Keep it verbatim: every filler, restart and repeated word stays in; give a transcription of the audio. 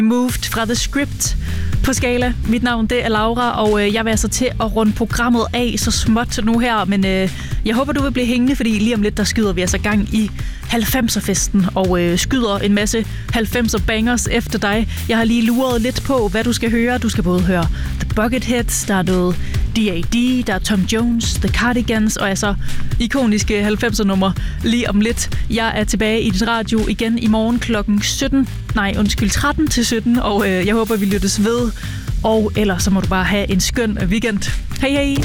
Moved fra The Script på Skala. Mit navn, det er Laura, og øh, jeg vil altså til at runde programmet af så småt nu her, men øh, jeg håber, du vil blive hængende, fordi lige om lidt, der skyder vi altså gang i halvfemser-festen, og øh, skyder en masse halvfemser-bangers efter dig. Jeg har lige luret lidt på, hvad du skal høre. Du skal både høre The Bucketheads, der er noget D A D, der er Tom Jones, The Cardigans, og altså ikoniske halvfemser-nummer lige om lidt. Jeg er tilbage i dit radio igen i morgen klokken sytten. Nej, undskyld, tretten til sytten, og øh, jeg håber, vi lyttes ved. Og ellers så må du bare have en skøn weekend. Hej hej!